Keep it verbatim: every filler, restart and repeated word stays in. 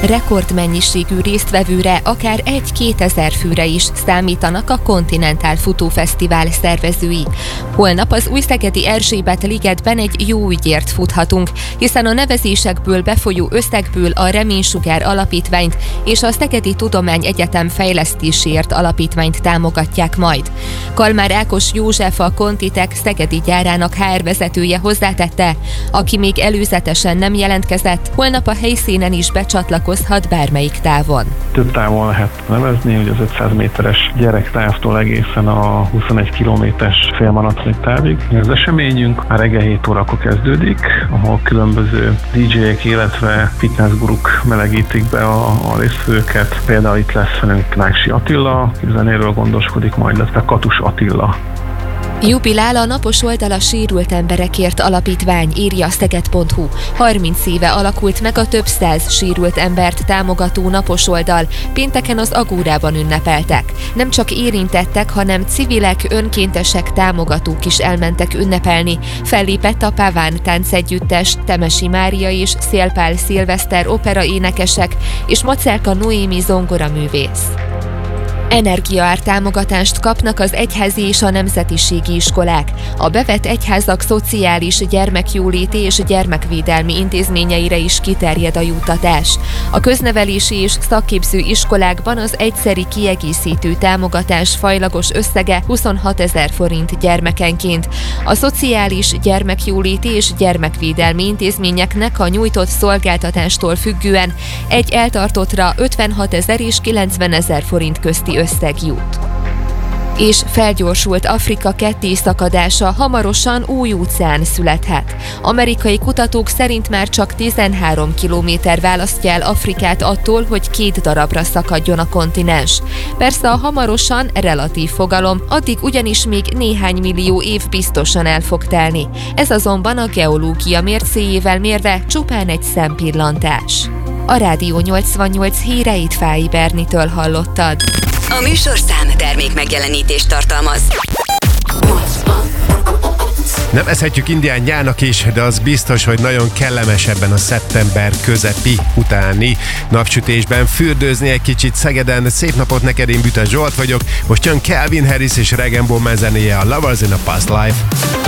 Rekordmennyiségű résztvevőre, akár egy-kétezer főre is számítanak a Continental Futófesztivál szervezői. Holnap az Újszegedi Erzsébet ligetben egy jó ügyért futhatunk, hiszen a nevezésekből befolyó összegből a Reménysugár Alapítványt és a Szegedi Tudományegyetem Fejlesztéséért Alapítványt támogatják majd. Kalmár Ákos József, a Contitek szegedi gyárának há er vezetője hozzátette, aki még előzetesen nem jelentkezett, holnap a helyszínen is becsatlakozhat bármelyik távon. Több távon lehet nevezni, hogy az ötszáz méteres gyerektávtól egészen a huszonegy kilométeres félmaratoni távig. Az eseményünk már reggel hét órakor kezdődik, ahol különböző dé jék, illetve fitnessguruk melegítik be a, a résztvevőket. Például itt lesz velünk Náksi Attila, zenéről gondoskodik majd, illetve Katus Attila. Jubilál a Napos Oldal a Sérült Emberekért Alapítvány, írja szeged pont hu. harminc éve alakult meg a több száz sérült embert támogató napos oldal, pénteken az Agórában ünnepeltek. Nem csak érintettek, hanem civilek, önkéntesek, támogatók is elmentek ünnepelni. Fellépett a Páván táncegyüttes, Temesi Mária és Szélpál Szilveszter operaénekesek és Macelka Noémi zongoraművész. Energiaár támogatást kapnak az egyházi és a nemzetiségi iskolák. A bevett egyházak szociális, gyermekjóléti és gyermekvédelmi intézményeire is kiterjed a juttatás. A köznevelési és szakképző iskolákban az egyszeri kiegészítő támogatás fajlagos összege huszonhatezer forint gyermekenként. A szociális, gyermekjóléti és gyermekvédelmi intézményeknek a nyújtott szolgáltatástól függően egy eltartottra ötvenhatezer és kilencvenezer forint közti összeg jut. És felgyorsult Afrika kettészakadása, hamarosan új óceán születhet. Amerikai kutatók szerint már csak tizenhárom kilométer választja el Afrikát attól, hogy két darabra szakadjon a kontinens. Persze a hamarosan relatív fogalom, addig ugyanis még néhány millió év biztosan el fog telni. Ez azonban a geológia mércéjével mérve csupán egy szempillantás. A Rádió nyolcvannyolc híreit Fáy Bernitől hallottad. A műsorszám termék megjelenítést tartalmaz. Nevezhetjük indián nyárnak is, de az biztos, hogy nagyon kellemes ebben a szeptember közepi utáni napsütésben fürdőzni egy kicsit Szegeden. Szép napot neked, én Bütes Zsolt vagyok. Most jön Calvin Harris és Regan Bowman zenéje, a Lovers in a Past Life.